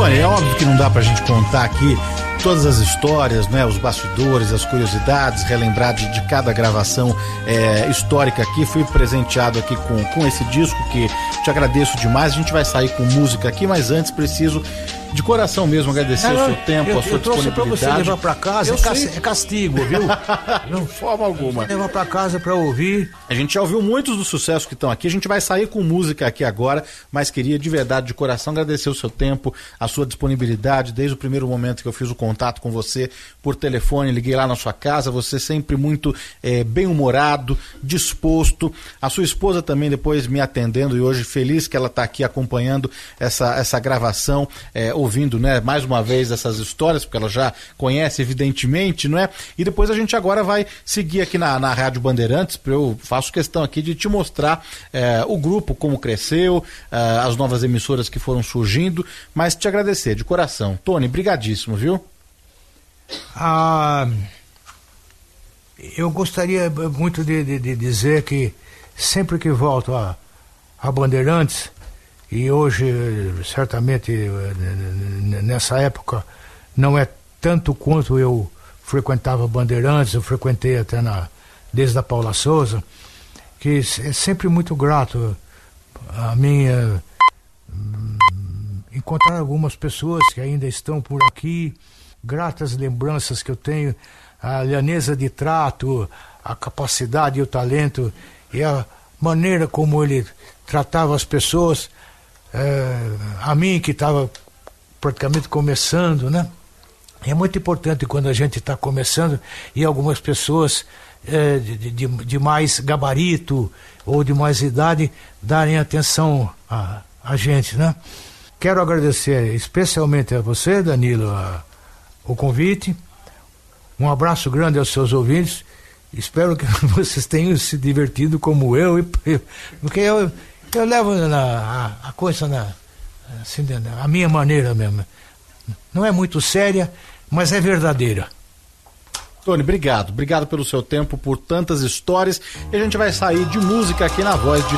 Tony, é óbvio que não dá pra gente contar aqui todas as histórias, né, os bastidores, as curiosidades, relembrar de cada gravação histórica aqui. Fui presenteado aqui com esse disco, que te agradeço demais. A gente vai sair com música aqui, mas antes preciso de coração mesmo agradecer o seu tempo, a sua disponibilidade. Pra você levar pra casa, é castigo, viu? De forma alguma. Levar pra casa pra ouvir. A gente já ouviu muitos dos sucessos que estão aqui, a gente vai sair com música aqui agora, mas queria de verdade, de coração, agradecer o seu tempo, a sua disponibilidade, desde o primeiro momento que eu fiz o contato com você por telefone, liguei lá na sua casa, você sempre muito bem-humorado, disposto, a sua esposa também depois me atendendo, e hoje feliz que ela está aqui acompanhando essa gravação, ouvindo, né, mais uma vez essas histórias, porque ela já conhece evidentemente, não é? E depois a gente agora vai seguir aqui na Rádio Bandeirantes, eu faço questão aqui de te mostrar o grupo, como cresceu, as novas emissoras que foram surgindo, mas te agradecer de coração. Tony, brigadíssimo, viu? Eu gostaria muito de dizer que sempre que volto a Bandeirantes, e hoje certamente nessa época não é tanto quanto eu frequentava Bandeirantes, eu frequentei até desde a Paula Souza, que é sempre muito grato a mim encontrar algumas pessoas que ainda estão por aqui, gratas lembranças que eu tenho, a lhaneza de trato, a capacidade e o talento e a maneira como ele tratava as pessoas, a mim que estava praticamente começando, né? É muito importante quando a gente está começando e algumas pessoas de mais gabarito ou de mais idade darem atenção a gente, né? Quero agradecer especialmente a você, Danilo, o convite. Um abraço grande aos seus ouvintes. Espero que vocês tenham se divertido como eu, porque eu levo a coisa assim, a minha maneira mesmo. Não é muito séria, mas é verdadeira. Tony, obrigado pelo seu tempo, por tantas histórias, e a gente vai sair de música aqui na voz de